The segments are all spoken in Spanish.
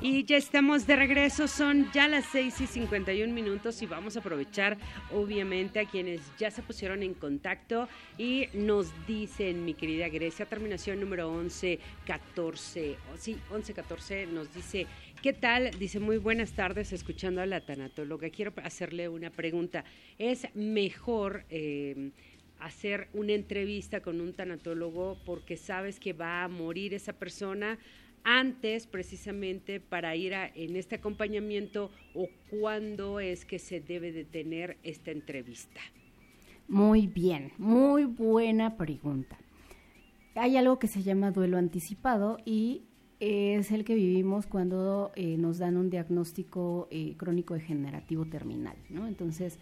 Y ya estamos de regreso, son ya las 6:51 y vamos a aprovechar obviamente a quienes ya se pusieron en contacto y nos dicen, mi querida Grecia, terminación número 1114, sí, 1114 nos dice, ¿qué tal? Dice, muy buenas tardes, escuchando a la tanatóloga, quiero hacerle una pregunta, ¿es mejor hacer una entrevista con un tanatólogo porque sabes que va a morir esa persona antes precisamente para ir en este acompañamiento, o cuándo es que se debe de tener esta entrevista? Muy bien, muy buena pregunta. Hay algo que se llama duelo anticipado y es el que vivimos cuando nos dan un diagnóstico crónico degenerativo terminal, ¿no? Entonces,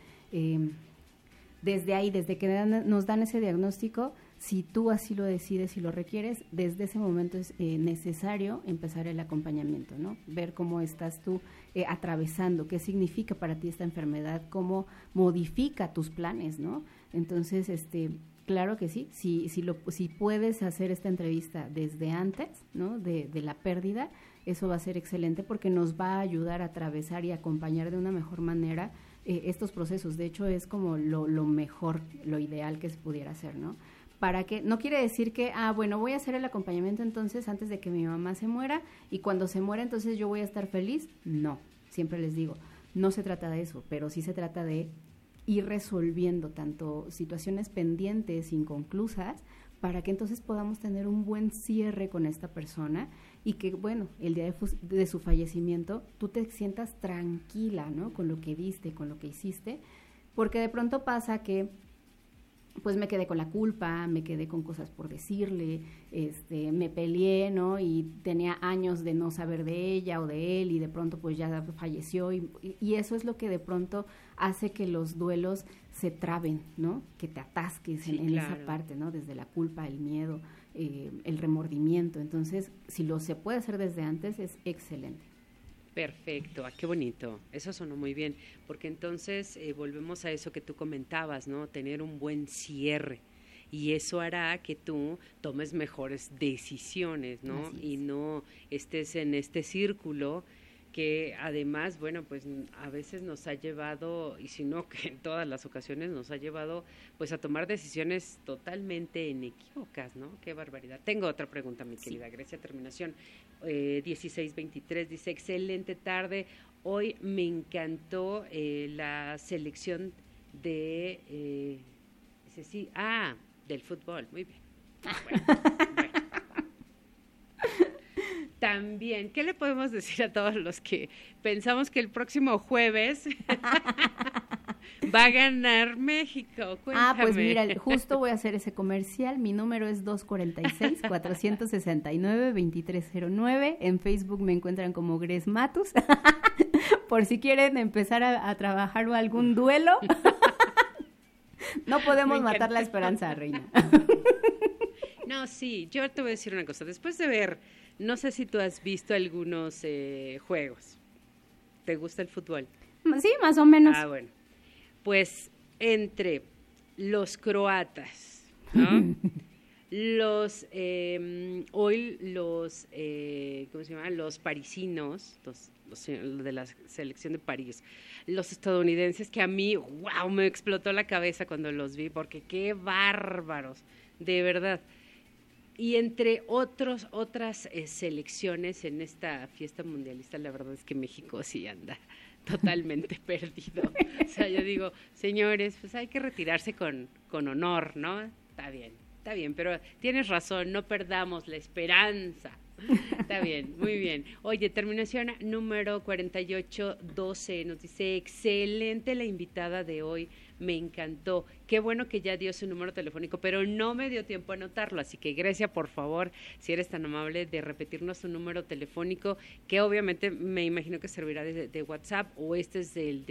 desde ahí, desde que nos dan ese diagnóstico, si tú así lo decides y lo requieres, desde ese momento es necesario empezar el acompañamiento, ¿no? Ver cómo estás tú atravesando, qué significa para ti esta enfermedad, cómo modifica tus planes, ¿no? Entonces, claro que sí, si puedes hacer esta entrevista desde antes, ¿no? de la pérdida, eso va a ser excelente porque nos va a ayudar a atravesar y acompañar de una mejor manera estos procesos. De hecho, es como lo mejor, lo ideal que se pudiera hacer, ¿no? Para que, no quiere decir que, bueno, voy a hacer el acompañamiento entonces antes de que mi mamá se muera y cuando se muera entonces yo voy a estar feliz. No, siempre les digo, no se trata de eso, pero sí se trata de ir resolviendo tanto situaciones pendientes, inconclusas, para que entonces podamos tener un buen cierre con esta persona y que, bueno, el día de su fallecimiento tú te sientas tranquila, ¿no? Con lo que viste, con lo que hiciste, porque de pronto pasa que pues me quedé con la culpa, me quedé con cosas por decirle, me peleé, ¿no? Y tenía años de no saber de ella o de él y de pronto pues ya falleció y eso es lo que de pronto hace que los duelos se traben, ¿no? Que te atasques en claro. Esa parte, ¿no? Desde la culpa, el miedo, el remordimiento. Entonces, si se puede hacer desde antes, es excelente. Perfecto, qué bonito, eso sonó muy bien, porque entonces volvemos a eso que tú comentabas, ¿no? Tener un buen cierre, y eso hará que tú tomes mejores decisiones, ¿no? Y no estés en este círculo que además, bueno, pues a veces nos ha llevado, y si no que en todas las ocasiones nos ha llevado pues a tomar decisiones totalmente inequívocas, ¿no? Qué barbaridad. Tengo otra pregunta, mi querida Grecia, terminación 1623, dice, excelente tarde, hoy me encantó la selección de, dice, sí, del fútbol, muy bien. Bueno. También, ¿qué le podemos decir a todos los que pensamos que el próximo jueves va a ganar México? Cuéntame. Pues mira, justo voy a hacer ese comercial. Mi número es 246-469-2309. En Facebook me encuentran como Gres Matus. Por si quieren empezar a trabajar algún duelo. No podemos matar la esperanza, reina. No, sí, yo te voy a decir una cosa. Después de ver, no sé si tú has visto algunos juegos. ¿Te gusta el fútbol? Sí, más o menos. Bueno. Pues entre los croatas, ¿no? Hoy los ¿cómo se llama? Los parisinos, los de la selección de París, los estadounidenses, que a mí, wow, me explotó la cabeza cuando los vi, porque qué bárbaros, de verdad. Y entre otras selecciones en esta fiesta mundialista, la verdad es que México sí anda totalmente perdido. O sea, yo digo, señores, pues hay que retirarse con honor, ¿no? Está bien, pero tienes razón, no perdamos la esperanza. Está bien, muy bien. Oye, terminación número 4812 nos dice, excelente la invitada de hoy, me encantó. Qué bueno que ya dio su número telefónico, pero no me dio tiempo a anotarlo, así que Grecia, por favor, si eres tan amable de repetirnos su número telefónico, que obviamente me imagino que servirá de WhatsApp, o este es el de